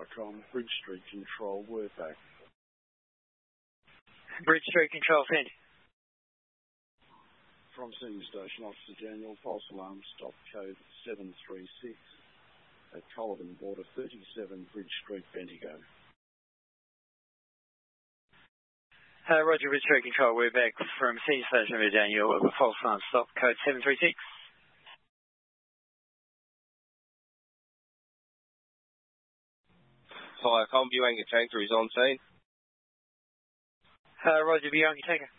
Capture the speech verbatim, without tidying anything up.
on Bridge Street Control, we're back. Bridge Street Control, send. From Senior Station Officer Daniel, false alarm, stop code seven three six at Culloden Border thirty-seven, Bridge Street, Bendigo. Uh, Roger, Bridge Street Control, we're back from Senior Station Officer Daniel, false alarm, stop code seven three six. Fire Com, Buangi Tanker is on scene. Uh, Roger, Buangi Tanker.